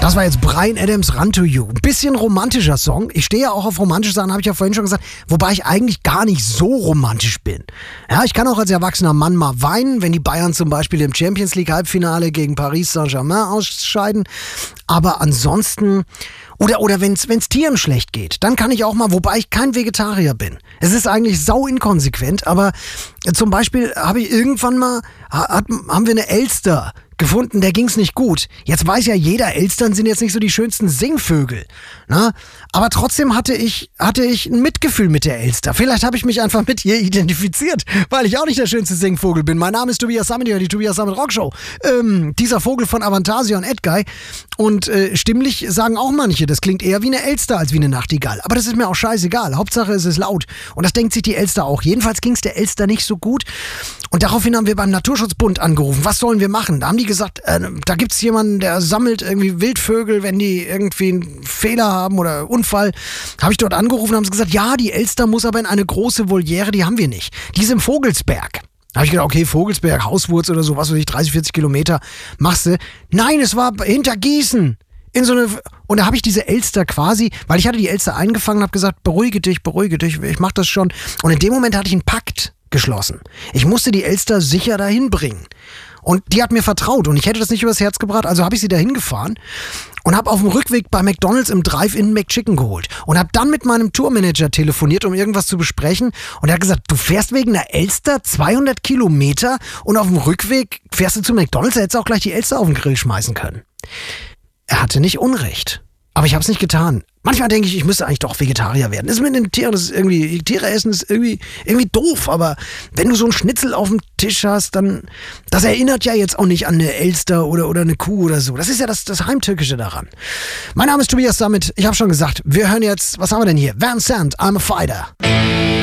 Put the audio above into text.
Das war jetzt Bryan Adams, Run to You. Ein bisschen romantischer Song. Ich stehe ja auch auf romantische Sachen, habe ich ja vorhin schon gesagt. Wobei ich eigentlich gar nicht so romantisch bin. Ja, ich kann auch als erwachsener Mann mal weinen, wenn die Bayern zum Beispiel im Champions League Halbfinale gegen Paris Saint-Germain ausscheiden. Aber ansonsten... Oder wenn es Tieren schlecht geht, dann kann ich auch mal, wobei ich kein Vegetarier bin. Es ist eigentlich sau inkonsequent, aber zum Beispiel habe ich irgendwann mal, haben wir eine Elster gefunden, der ging's nicht gut. Jetzt weiß ja jeder, Elstern sind jetzt nicht so die schönsten Singvögel. Ne? Aber trotzdem hatte ich ein Mitgefühl mit der Elster. Vielleicht habe ich mich einfach mit ihr identifiziert, weil ich auch nicht der schönste Singvogel bin. Mein Name ist Tobias Sammet, die Tobias Sammet Rockshow. Dieser Vogel von Avantasia und Edguy. Und stimmlich sagen auch manche, das klingt eher wie eine Elster als wie eine Nachtigall. Aber das ist mir auch scheißegal. Hauptsache es ist laut. Und das denkt sich die Elster auch. Jedenfalls ging es der Elster nicht so gut. Und daraufhin haben wir beim Naturschutzbund angerufen. Was sollen wir machen? Da haben die gesagt, da gibt's jemanden, der sammelt irgendwie Wildvögel, wenn die irgendwie einen Fehler haben oder Unfall. Habe ich dort angerufen und haben sie gesagt, ja, die Elster muss aber in eine große Voliere, die haben wir nicht. Die ist im Vogelsberg. Da habe ich gedacht, okay, Vogelsberg, Hauswurz oder so, was weiß ich, 30, 40 Kilometer machst du. Nein, es war hinter Gießen. Und da habe ich diese Elster quasi, weil ich hatte die Elster eingefangen und habe gesagt, beruhige dich, ich mach das schon. Und in dem Moment hatte ich einen Pakt geschlossen. Ich musste die Elster sicher dahin bringen. Und die hat mir vertraut und ich hätte das nicht übers Herz gebracht, also habe ich sie dahin gefahren und habe auf dem Rückweg bei McDonald's im Drive-In McChicken geholt und habe dann mit meinem Tourmanager telefoniert, um irgendwas zu besprechen und er hat gesagt, du fährst wegen einer Elster 200 Kilometer und auf dem Rückweg fährst du zu McDonald's, da hättest du auch gleich die Elster auf den Grill schmeißen können. Er hatte nicht Unrecht, aber ich habe es nicht getan. Manchmal denke ich müsste eigentlich doch Vegetarier werden. Das ist mit den Tieren, das ist irgendwie, Tiere essen ist irgendwie doof, aber wenn du so einen Schnitzel auf dem Tisch hast, dann, das erinnert ja jetzt auch nicht an eine Elster oder eine Kuh oder so. Das ist ja das Heimtückische daran. Mein Name ist Tobias Sammet, ich habe schon gesagt, wir hören jetzt, was haben wir denn hier? Van Sant, I'm a Fighter.